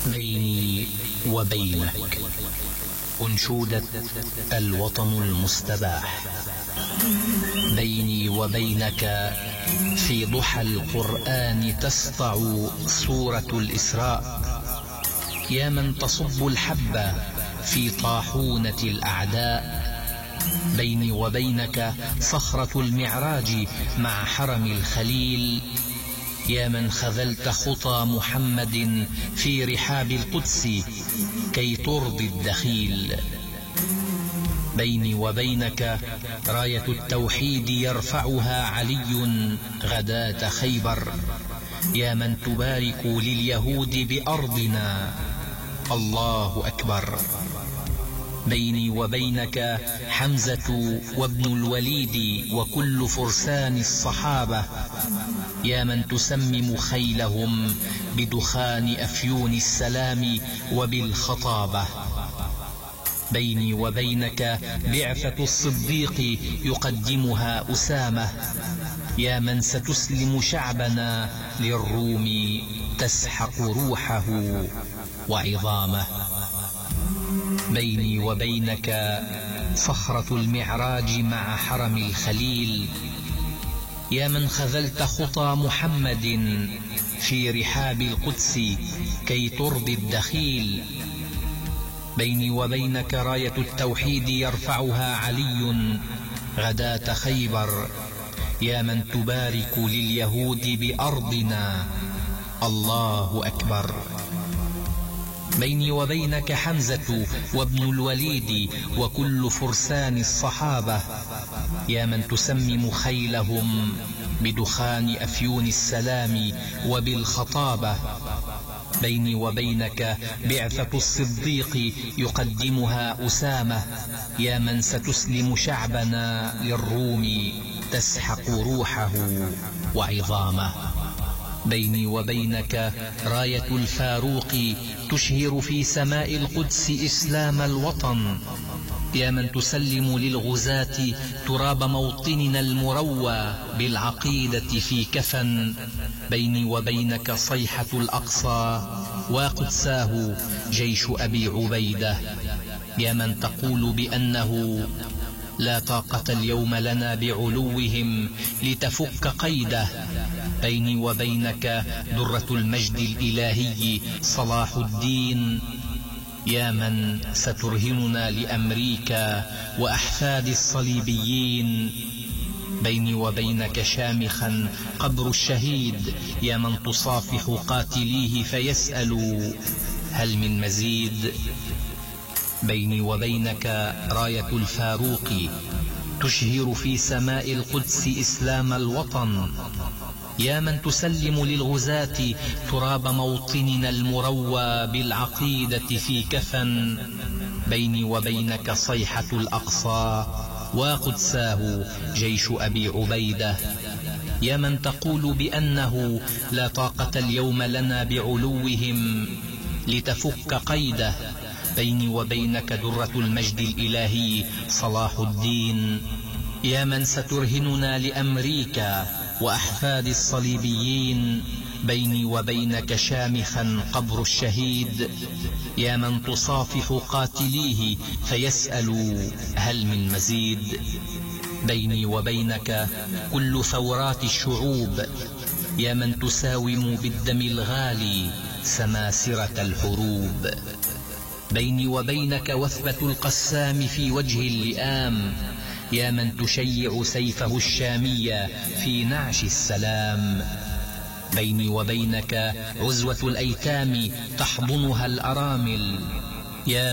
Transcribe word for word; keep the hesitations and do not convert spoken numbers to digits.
بيني وبينك أنشودة الوطن المستباح. بيني وبينك في ضحى القرآن تسطع سورة الإسراء، يا من تصب الحب في طاحونة الأعداء. بيني وبينك صخرة المعراج مع حرم الخليل، يا من خذلت خطى محمد في رحاب القدس كي ترضي الدخيل. بيني وبينك راية التوحيد يرفعها علي غداة خيبر، يا من تبارك لليهود بأرضنا الله أكبر. بيني وبينك حمزة وابن الوليد وكل فرسان الصحابة، يا من تسمم خيلهم بدخان أفيون السلام وبالخطابة. بيني وبينك بعثة الصديق يقدمها أسامة، يا من ستسلم شعبنا للروم تسحق روحه وعظامه. بيني وبينك صخرة المعراج مع حرم الخليل، يا من خذلت خطى محمد في رحاب القدس كي ترضي الدخيل. بيني وبينك راية التوحيد يرفعها علي غداة خيبر، يا من تبارك لليهود بأرضنا الله أكبر. بيني وبينك حمزة وابن الوليد وكل فرسان الصحابة، يا من تسمم خيلهم بدخان أفيون السلام وبالخطابة. بيني وبينك بعثة الصديق يقدمها أسامة، يا من ستسلم شعبنا للروم تسحق روحه وعظامه. بيني وبينك راية الفاروق تشهر في سماء القدس إسلام الوطن، يا من تسلم للغزاة تراب موطننا المروى بالعقيدة في كفن. بيني وبينك صيحة الأقصى وقدساه جيش أبي عبيدة، يا من تقول بأنه لا طاقة اليوم لنا بعلوهم لتفك قيده. بيني وبينك درة المجد الإلهي صلاح الدين، يا من سترهننا لأمريكا وأحفاد الصليبيين. بيني وبينك شامخا قبر الشهيد، يا من تصافح قاتليه فيسألوا هل من مزيد. بيني وبينك راية الفاروق تشهر في سماء القدس إسلام الوطن، يا من تسلم للغزاة تراب موطننا المروى بالعقيدة في كفن. بيني وبينك صيحة الأقصى وقدساه جيش أبي عبيدة، يا من تقول بأنه لا طاقة اليوم لنا بعلوهم لتفك قيده. بيني وبينك درة المجد الإلهي صلاح الدين، يا من سترهننا لأمريكا وأحفاد الصليبيين. بيني وبينك شامخا قبر الشهيد، يا من تصافح قاتليه فيسألوا هل من مزيد. بيني وبينك كل ثورات الشعوب، يا من تساوم بالدم الغالي سماسرة الحروب. بيني وبينك وثبة القسام في وجه اللئام، يا من تشيع سيفه الشامية في نعش السلام. بيني وبينك عزوة الأيتام تحضنها الأرامل، يا